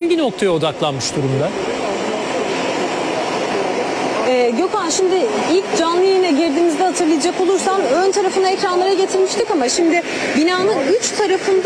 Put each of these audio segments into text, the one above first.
hangi noktaya odaklanmış durumda? Gökhan, şimdi ilk canlı yayına girdiğimizde hatırlayacak olursan ön tarafını ekranlara getirmiştik ama şimdi binanın 3 tarafında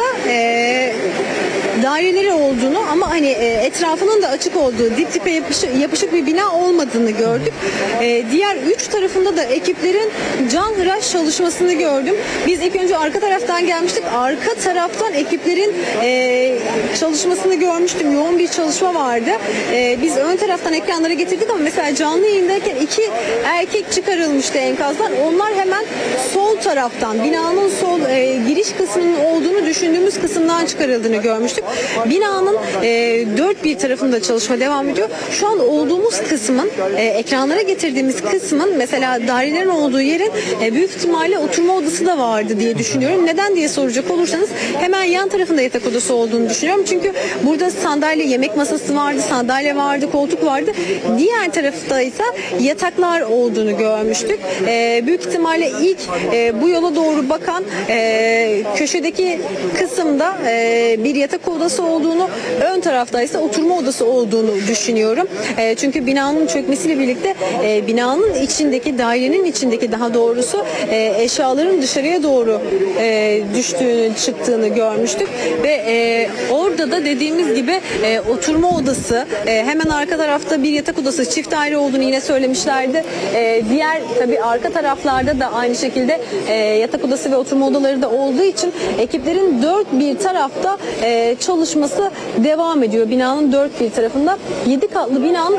daireleri olduğunu ama hani etrafının da açık olduğu, dip dipe yapışık bir bina olmadığını gördük. Diğer 3 tarafında da ekiplerin canhıraş çalışmasını gördüm. Biz ilk önce arka taraftan gelmiştik. Arka taraftan ekiplerin çalışmasını görmüştüm. Yoğun bir çalışma vardı. Biz ön taraftan ekranlara getirdik ama mesela canlı yayındayken 2 erkek çıkarılmıştı enkazdan. Onlar hemen sol taraftan, binanın sol giriş kısmının olduğunu düşündüğümüz kısımdan çıkarıldığını görmüştük. Binanın dört bir tarafında çalışma devam ediyor. Şu an olduğumuz kısmın, ekranlara getirdiğimiz kısmın, mesela dairelerin olduğu yerin büyük ihtimalle oturma odası da vardı diye düşünüyorum. Neden diye soracak olursanız hemen yan tarafında yatak odası olduğunu düşünüyorum. Çünkü burada sandalye, yemek masası vardı, sandalye vardı, koltuk vardı. Diğer tarafta ise yataklar olduğunu görmüştük. Büyük ihtimalle ilk bu yola doğru bakan köşedeki kısımda bir yatak odası olduğunu, ön tarafta ise oturma odası olduğunu düşünüyorum. Çünkü binanın çökmesiyle birlikte binanın içindeki, dairenin içindeki daha doğrusu eşyaların dışarıya doğru düştüğünü, çıktığını görmüştük ve orada da dediğimiz gibi oturma odası, hemen arka tarafta bir yatak odası, çift daire olduğunu yine söylemişlerdi. Diğer tabii arka taraflarda da aynı şekilde yatak odası ve oturma odaları da olduğu için ekiplerin dört bir tarafta çalışması devam ediyor. Binanın dört bir tarafında 7 katlı binanın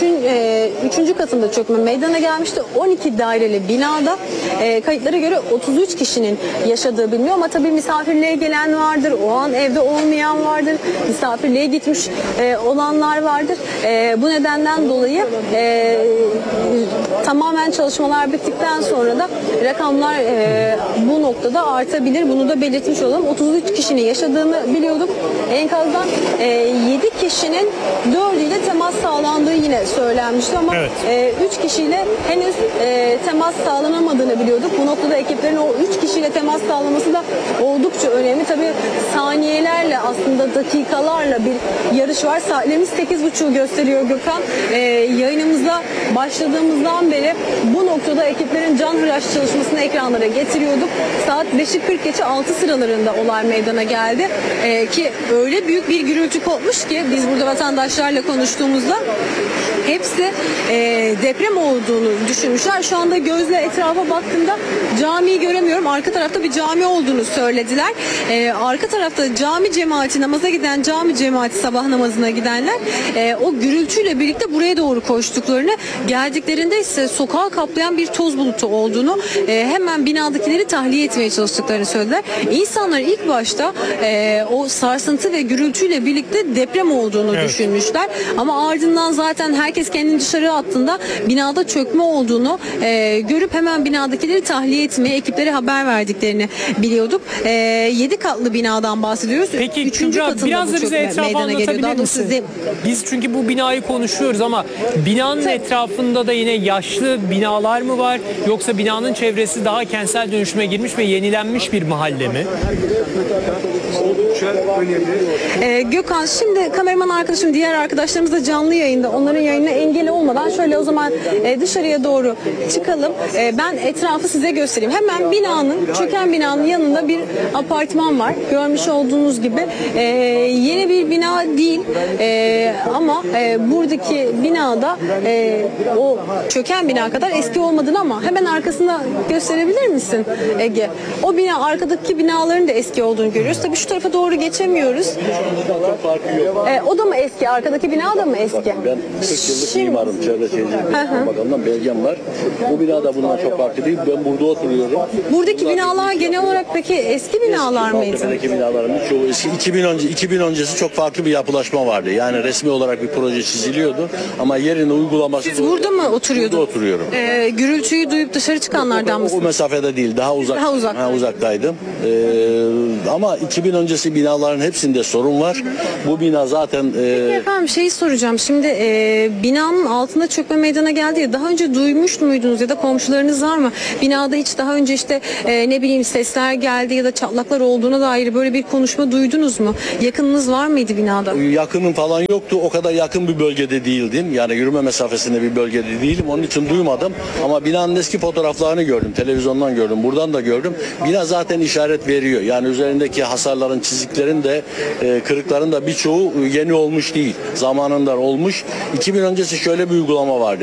3. katında çökme meydana gelmişti. 12 daireli binada kayıtlara göre 33 kişinin yaşadığı biliniyor ama tabii misafirliğe gelen vardır, o an evde olmayan vardır, misafirliğe gitmiş olanlar vardır. Bu nedenden dolayı tamamen çalışmalar bittikten sonra da rakamlar bu noktada artabilir. Bunu da belirtmiş olalım. 33 kişinin yaşadığını biliyorduk. Enkazdan 7 kişinin 4'üyle temas sağlandığı yine söylenmişti ama evet, 3 kişiyle henüz temas sağlanamadığını biliyorduk. Bu noktada ekiplerin o 3 kişiyle temas sağlaması da oldukça önemli. Tabii saniyelerle, aslında dakikalarla bir yarış var. Saatlerimiz 8.30'u gösteriyor Gökhan. Yayınımıza başladığımızdan beri bu noktada ekiplerin canhıraş çalışmasını ekranlara getiriyorduk. Saat 5'i 40 geçe 6 sıralarında olay meydana geldi. Ki öyle büyük bir gürültü kopmuş ki biz burada vatandaşlarla konuştuğumuzda hepsi deprem olduğunu düşünmüşler. Şu anda gözle etrafa baktığımda camiyi göremiyorum. Arka tarafta bir cami olduğunu söylediler. Arka tarafta cami cemaati, namaza giden cami cemaati, sabah namazına gidenler o gürültüyle birlikte buraya doğru koştuklarını, geldiklerinde ise sokağı kaplayan bir toz bulutu olduğunu, hemen binadakileri tahliye etmeye çalıştıklarını söylediler. İnsanlar ilk başta o sarsıntı ve gürültüyle birlikte deprem olduğunu düşünmüşler. Ama ardından zaten herkes kendini dışarı attığında binada çökme olduğunu görüp hemen binadakileri tahliye etmeye ekiplere haber verdiklerini biliyorduk. 7 katlı binadan bahsediyoruz. Peki 3. Kübra, katında biraz da bize etrafı anlatabilir misin? Biz çünkü bu binayı konuşuyoruz ama binanın etrafında da yine yaşlı binalar mı var? Yoksa binanın çevresi daha kentsel dönüşüme girmiş ve yenilenmiş bir mahalle mi? Gökhan, şimdi kameraman arkadaşım, diğer arkadaşlarımız da canlı yayında. Onların yayınına engel olmadan şöyle o zaman dışarıya doğru çıkalım. Ben etrafı size göstereyim. Hemen çöken binanın yanında bir apartman var. Görmüş olduğunuz gibi. Yeni bir bina değil. Ama buradaki binada o çöken bina kadar eski olmadığını, ama hemen arkasında gösterebilir misin Ege? O bina, arkadaki binaların da eski olduğunu görüyoruz. Tabii şu tarafa doğru geçemiyoruz. O da mı eski? Arkadaki bina da mı eski? Ben 40 yıllık mimarım. Çevre Şehircilik Bakanlığı'ndan belgem var. Bu bina da bundan çok farklı değil. Ben burada oturuyorum. Buradaki binalar genel olarak peki eski binalar mıydı? Buradaki binaların çoğu eski. 2000 öncesi çok farklı bir yapılaşma vardı. Yani resmi olarak bir proje çiziliyordu ama yerin uygulaması... Siz burada mı oturuyordunuz? Burada oturuyorum. Gürültüyü duyup dışarı çıkanlardan mısınız? O mesafede değil. Daha uzak. Daha uzak. Uzaktaydım. ama 2000 öncesi binaların hepsinde sorun var. Bu bina zaten Efendim şeyi soracağım. Şimdi binanın altında çökme meydana geldi ya, daha önce duymuş muydunuz ya da komşularınız var mı? Binada hiç daha önce işte ne bileyim sesler geldi ya da çatlaklar olduğuna dair böyle bir konuşma duydunuz mu? Yakınınız var mıydı binada? yakınım falan yoktu. O kadar yakın bir bölgede değildim. Yani yürüme mesafesinde bir bölgede değilim. Onun için duymadım. Ama binanın eski fotoğraflarını gördüm. Televizyondan gördüm. Buradan da gördüm. Bina zaten işaret veriyor. Yani üzerindeki hasarların, çiziklerin de kırıkların da birçoğu yeni olmuş değil. Zamanında olmuş. 2000 öncesi şöyle bir uygulama vardı.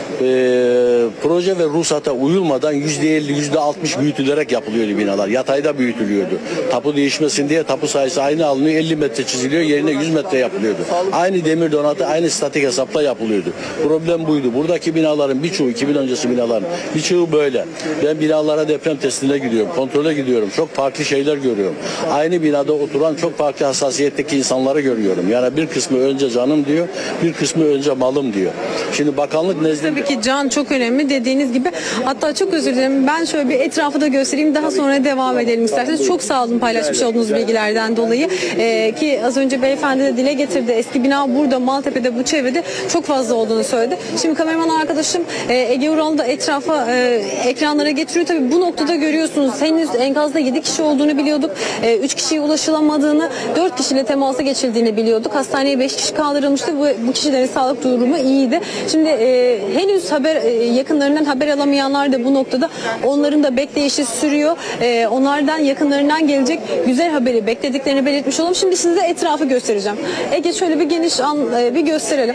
Proje ve ruhsata uyulmadan %50, %60 büyütülerek yapılıyordu binalar. Yatayda büyütülüyordu. Tapu değişmesin diye tapu sayısı aynı alınıyor. 50 metre çiziliyor. Yerine 100 metre yapılıyordu. Aynı demir donatı, aynı statik hesapla yapılıyordu. Problem buydu. Buradaki binaların birçoğu, 2000 öncesi binaların birçoğu böyle. Ben binalara deprem testine gidiyorum. Kontrole gidiyorum. Çok farklı şeyler görüyorum. Aynı binada oturan çok farklı hassasiyetteki insanları görüyorum. Yani bir kısmı önce canım diyor, bir kısmı önce malım diyor. Şimdi bakanlık nezdinde... Tabii ki can çok önemli dediğiniz gibi. Hatta çok özür dilerim. Ben şöyle bir etrafı da göstereyim. Daha sonra devam edelim isterseniz. Çok sağ olun paylaşmış olduğunuz bilgilerden dolayı. Ki az önce beyefendi de dile getirdi. Eski bina burada Maltepe'de, bu çevrede çok fazla olduğunu söyledi. Şimdi kameraman arkadaşım Ege Ural da etrafa ekranlara getiriyor. Tabii bu noktada görüyorsunuz. Henüz enkazda 7 kişi olduğunu biliyorduk. 3 kişiye ulaşılamadığını, 4 kişiyle temasa geçildiğini biliyorduk. Hastaneye 5 kişi kaldırılmıştı. Bu kişilerin sağlık durumu iyiydi. Şimdi henüz yakınlarından haber alamayanlar da bu noktada, onların da bekleyişi sürüyor. Onlardan, yakınlarından gelecek güzel haberi beklediklerini belirtmiş olalım. Şimdi size etrafı göstereceğim. Ege şöyle bir geniş bir gösterelim.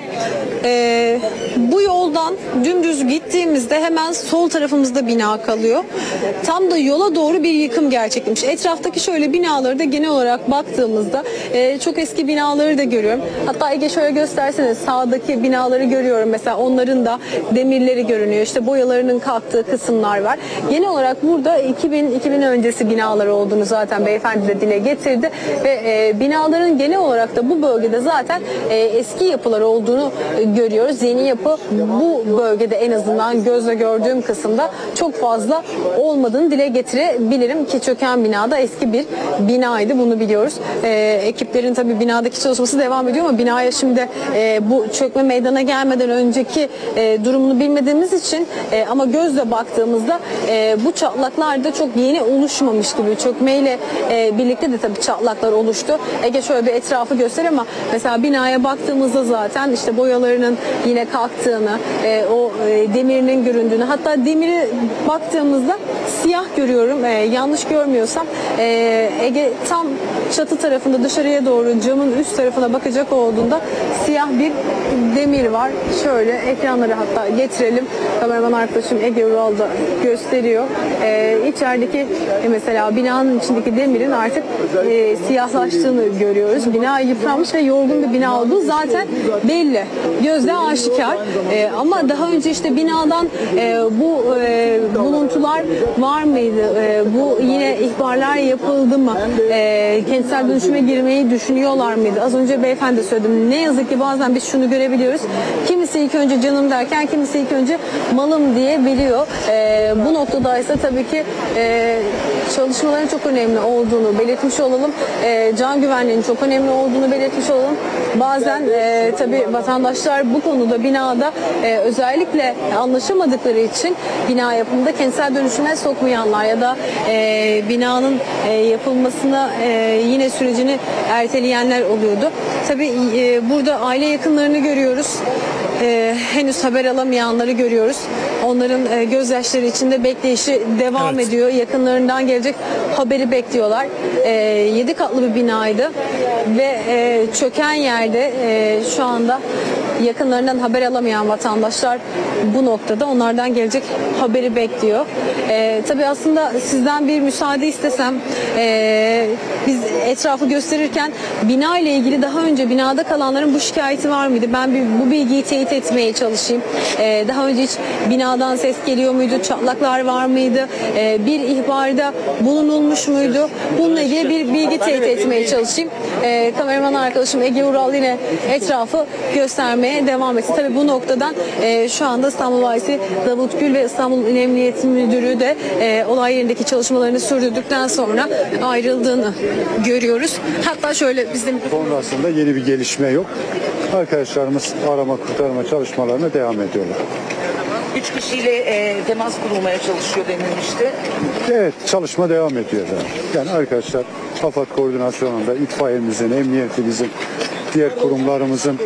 Bu yoldan dümdüz gittiğimizde hemen sol tarafımızda bina kalıyor. Tam da yola doğru bir yıkım gerçekleşmiş. Etraftaki şöyle binaları da genel olarak baktığımızda çok eski binaları da görüyorum. Hatta Ege şöyle gösterseniz, sağdaki binaları görüyorum. Mesela onların da demirleri görünüyor. İşte boyalarının kalktığı kısımlar var. Genel olarak burada 2000 öncesi binalar olduğunu zaten beyefendi de dile getirdi ve binaların genel olarak da bu bölgede zaten eski yapılar olduğunu görüyoruz. Yeni yapı bu bölgede, en azından gözle gördüğüm kısımda çok fazla olmadığını dile getirebilirim ki çöken binada eski bir binaydı, bunu biliyoruz. Ekiplerin tabii binadaki çalışması devam ediyor ama binaya şimdi bu çökme meydana gelmeden önceki durumunu bilmediğimiz için ama gözle baktığımızda bu çatlaklar da çok yeni oluşmamış gibi. Çökmeyle birlikte de tabii çatlaklar oluştu. Ege şöyle bir etrafı göster ama mesela binaya baktığımızda zaten işte boyalarının yine kalktığını, o demirinin göründüğünü, hatta demiri baktığımızda siyah görüyorum. Yanlış görmüyorsam Ege tam çatı tarafında dışarıya doğru camın üst tarafına bakacak olduğunda siyah bir demir var. Şöyle ekranları hatta getirelim. Kameraman arkadaşım Ege Ural da gösteriyor. İçerideki mesela binanın içindeki demirin artık siyahlaştığını görüyoruz. Bina yıpranmış ve yorgun bir bina olduğu zaten belli. Gözle aşikar. Ama daha önce işte binadan bu buluntular var mıydı? Bu yine ihbarlar yapıldı mı? Kentsel dönüşüme girmeyi düşünüyorlar mıydı? Az önce beyefendi söyledim. Ne yazık ki bazen biz şunu görebiliyoruz. Kimisi ilk önce canım derken kimisi ilk önce malım diyebiliyor. Bu noktada ise tabii ki çalışmaların çok önemli olduğunu belirtmiş olalım. Can güvenliğinin çok önemli olduğunu belirtmiş olalım. Bazen tabii vatandaşlar bu konuda binada özellikle anlaşamadıkları için bina yapımında kentsel dönüşüme sokmayanlar ya da binanın yapılmasına yine sürecini erteleyenler oluyordu. Tabii burada aile yakınlarını görüyoruz. Henüz haber alamayanları görüyoruz. Onların gözyaşları içinde bekleyişi devam ediyor. Yakınlarından gelecek haberi bekliyorlar. 7 katlı bir binaydı ve çöken yerde şu anda yakınlarından haber alamayan vatandaşlar bu noktada onlardan gelecek haberi bekliyor. Tabii aslında sizden bir müsaade istesem, biz etrafı gösterirken bina ile ilgili daha önce binada kalanların bu şikayeti var mıydı? Ben bu bilgiyi teyit etmeye çalışayım. Daha önce hiç bina binadan ses geliyor muydu? Çatlaklar var mıydı? Bir ihbarda bulunulmuş muydu? Bununla ilgili bir bilgi teyit etmeye çalışayım. Kameraman arkadaşım Ege Ural yine etrafı göstermeye devam etsin. Tabii bu noktadan şu anda İstanbul Valisi Davut Gül ve İstanbul İl Emniyet Müdürü de olay yerindeki çalışmalarını sürdürdükten sonra ayrıldığını görüyoruz. Hatta şöyle bizim Sonrasında yeni bir gelişme yok. Arkadaşlarımız arama kurtarma çalışmalarına devam ediyorlar. 3 kişiyle temas kurulmaya çalışıyor denilmişti. Evet, çalışma devam ediyor. Yani arkadaşlar AFAD koordinasyonunda itfaiyemizin, emniyetimizin, diğer kurumlarımızın